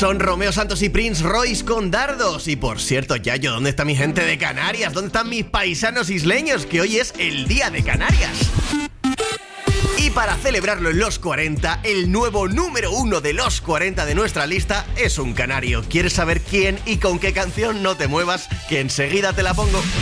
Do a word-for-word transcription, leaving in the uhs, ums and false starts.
Son Romeo Santos y Prince Royce con Dardos. Y por cierto, Yayo, ¿dónde está mi gente de Canarias? ¿Dónde están mis paisanos isleños? Que hoy es el Día de Canarias. Y para celebrarlo en los cuarenta, el nuevo número uno de los cuarenta de nuestra lista es un canario. ¿Quieres saber quién y con qué canción? No te muevas, que enseguida te la pongo.